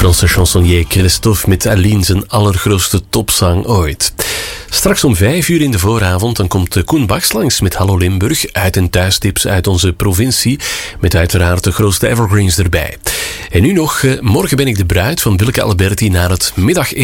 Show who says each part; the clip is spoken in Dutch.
Speaker 1: Franse chansonnier Christophe met Aline zijn allergrootste topzang ooit. Straks om 5 uur in de vooravond dan komt Koen Baks langs met Hallo Limburg, uit- en thuistips uit onze provincie, met uiteraard de grootste evergreens erbij. En nu nog, morgen ben ik de bruid van Willeke Alberti naar het middageten